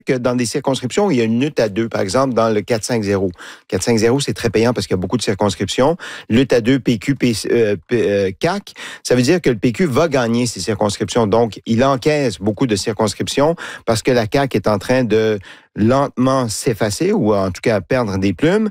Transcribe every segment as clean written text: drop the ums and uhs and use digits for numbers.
que dans des circonscriptions où il y a une lutte à deux, par exemple, dans le 4-5-0. 4-5-0, c'est très payant parce qu'il y a beaucoup de circonscriptions. Lutte à deux, PQ, CAQ, ça veut dire que le PQ va gagner ces circonscriptions. Donc, il encaisse beaucoup de circonscriptions parce que la CAQ est en train de lentement s'effacer ou en tout cas perdre des plumes.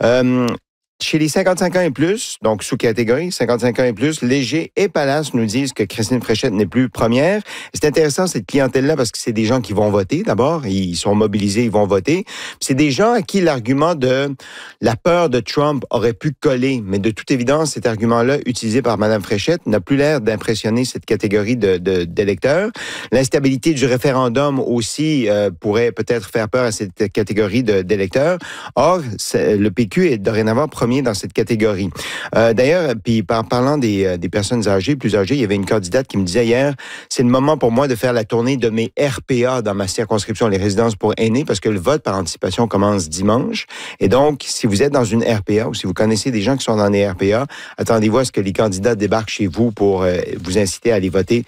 Chez les 55 ans et plus, donc sous-catégorie, 55 ans et plus, Léger et Palace nous disent que Christine Fréchette n'est plus première. C'est intéressant, cette clientèle-là, parce que c'est des gens qui vont voter, d'abord. Ils sont mobilisés, ils vont voter. C'est des gens à qui l'argument de la peur de Trump aurait pu coller. Mais de toute évidence, cet argument-là, utilisé par Mme Fréchette, n'a plus l'air d'impressionner cette catégorie d'électeurs. L'instabilité du référendum aussi pourrait peut-être faire peur à cette catégorie d'électeurs. Or, le PQ est dorénavant premier dans cette catégorie. D'ailleurs, puis parlant des personnes âgées, plus âgées, il y avait une candidate qui me disait hier, c'est le moment pour moi de faire la tournée de mes RPA dans ma circonscription, les résidences pour aînés, parce que le vote par anticipation commence dimanche. Et donc, si vous êtes dans une RPA ou si vous connaissez des gens qui sont dans des RPA, attendez-vous à ce que les candidats débarquent chez vous pour vous inciter à aller voter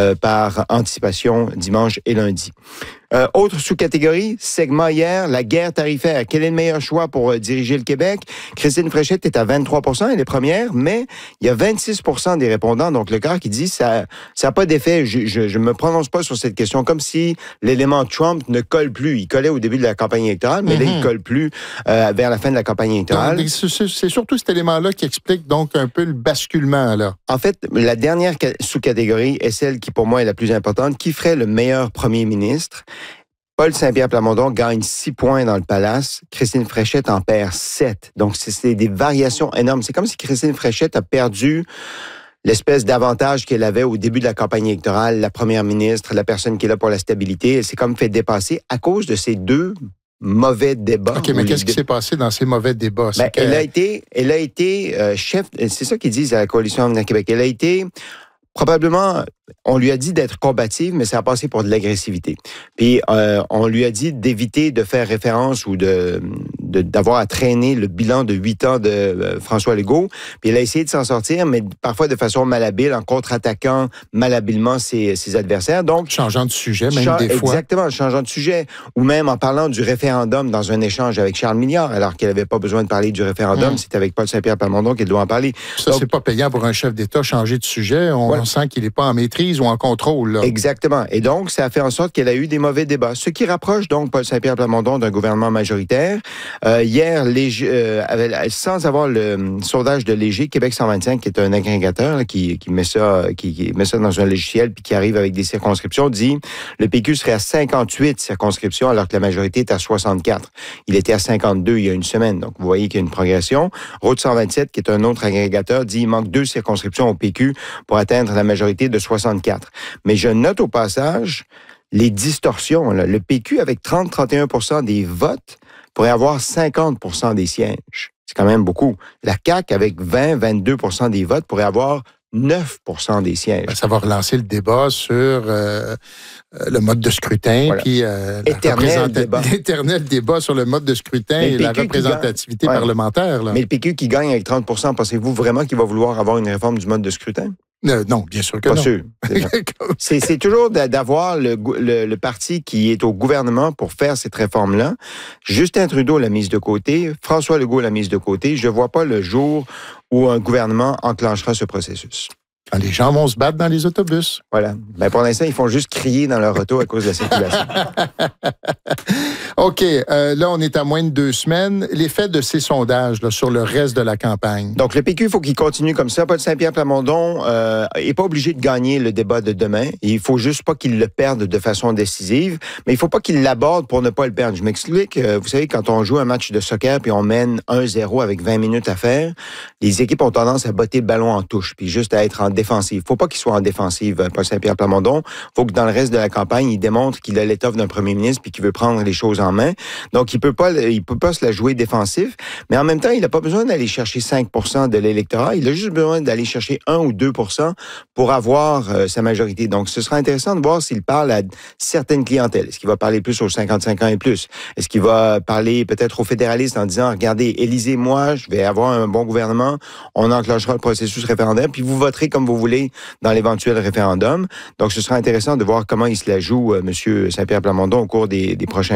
par anticipation dimanche et lundi. Autre sous-catégorie, segment hier, la guerre tarifaire. Quel est le meilleur choix pour diriger le Québec? Christine Fréchette est à 23 %, elle est première, mais il y a 26 % des répondants, donc le quart qui dit ça n'a pas d'effet. Je me prononce pas sur cette question, comme si l'élément Trump ne colle plus. Il collait au début de la campagne électorale, mais là, il colle plus vers la fin de la campagne électorale. Donc, c'est surtout cet élément-là qui explique donc un peu le basculement, là. En fait, la dernière sous-catégorie est celle qui, pour moi, est la plus importante. Qui ferait le meilleur premier ministre? Paul Saint-Pierre Plamondon gagne 6 points dans le Palace. Christine Fréchette en perd 7. Donc, c'est des variations énormes. C'est comme si Christine Fréchette a perdu l'espèce d'avantage qu'elle avait au début de la campagne électorale, la première ministre, la personne qui est là pour la stabilité. Elle s'est comme fait dépasser à cause de ces deux mauvais débats. OK, mais qu'est-ce qui s'est passé dans ces mauvais débats? Elle a été chef, c'est ça qu'ils disent à la Coalition Avenir Québec. Elle a été probablement, on lui a dit d'être combative, mais ça a passé pour de l'agressivité. Puis, on lui a dit d'éviter de faire référence ou d'avoir à traîner le bilan de 8 ans de François Legault. Puis, elle a essayé de s'en sortir, mais parfois de façon malhabile, en contre-attaquant malhabilement ses adversaires. Donc, changeant de sujet, même des fois. Exactement, changeant de sujet. Ou même en parlant du référendum dans un échange avec Charles Milliard, alors qu'elle n'avait pas besoin de parler du référendum. C'est avec Paul Saint-Pierre Plamondon qu'elle doit en parler. Ça, c'est pas payant pour un chef d'État changer de sujet. On sent qu'il n'est pas en maîtrise ou en contrôle, là. Exactement. Et donc, ça a fait en sorte qu'elle a eu des mauvais débats. Ce qui rapproche donc Paul Saint-Pierre Plamondon d'un gouvernement majoritaire. Hier, sans avoir le sondage de Léger, Québec 125, qui est un agrégateur là, qui met ça dans un logiciel puis qui arrive avec des circonscriptions, dit le PQ serait à 58 circonscriptions alors que la majorité est à 64. Il était à 52 il y a une semaine. Donc, vous voyez qu'il y a une progression. Route 127, qui est un autre agrégateur, dit il manque 2 circonscriptions au PQ pour atteindre la majorité de 64. Mais je note au passage les distorsions. Là. Le PQ, avec 30-31 % des votes, pourrait avoir 50 % des sièges. C'est quand même beaucoup. La CAQ, avec 20-22 % des votes, pourrait avoir 9 % des sièges. Ça va relancer le débat sur le mode de scrutin, puis l'éternel débat sur le mode de scrutin et la représentativité parlementaire. Là. Mais le PQ qui gagne avec 30 %, pensez-vous vraiment qu'il va vouloir avoir une réforme du mode de scrutin? Non, bien sûr que pas non. Sûr. C'est toujours d'avoir le parti qui est au gouvernement pour faire cette réforme-là. Justin Trudeau l'a mise de côté, François Legault l'a mise de côté. Je ne vois pas le jour où un gouvernement enclenchera ce processus. Quand les gens vont se battre dans les autobus. Voilà. Ben pour l'instant, ils font juste crier dans leur auto à cause de la circulation. OK. Là, on est à moins de 2 semaines. L'effet de ces sondages là, sur le reste de la campagne. Donc, le PQ, il faut qu'il continue comme ça. Paul Saint-Pierre Plamondon n'est pas obligé de gagner le débat de demain. Il faut juste pas qu'il le perde de façon décisive. Mais il faut pas qu'il l'aborde pour ne pas le perdre. Je m'explique. Vous savez, quand on joue un match de soccer puis on mène 1-0 avec 20 minutes à faire, les équipes ont tendance à botter le ballon en touche puis juste à être en défensive. Faut pas qu'il soit en défensive, Paul Saint-Pierre Plamondon. Faut que dans le reste de la campagne, il démontre qu'il a l'étoffe d'un premier ministre puis qu'il veut prendre les choses en main. Donc, il peut pas se la jouer défensif, mais en même temps, il n'a pas besoin d'aller chercher 5 % de l'électorat. Il a juste besoin d'aller chercher 1 ou 2 % pour avoir sa majorité. Donc, ce sera intéressant de voir s'il parle à certaines clientèles. Est-ce qu'il va parler plus aux 55 ans et plus? Est-ce qu'il va parler peut-être aux fédéralistes en disant, regardez, élisez-moi, je vais avoir un bon gouvernement, on enclenchera le processus référendaire, puis vous voterez comme vous voulez dans l'éventuel référendum. Donc, ce sera intéressant de voir comment il se la joue, M. Saint-Pierre Plamondon, au cours des prochains